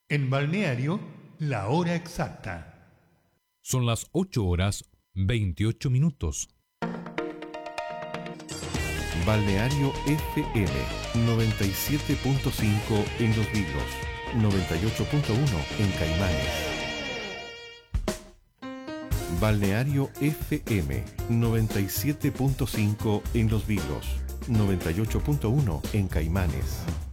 En Balneario, la hora exacta. Son las 8:28. Balneario FM 97.5 en Los Vilos, 98.1 en Caimanes. Balneario FM 97.5 en Los Vilos, 98.1 en Caimanes.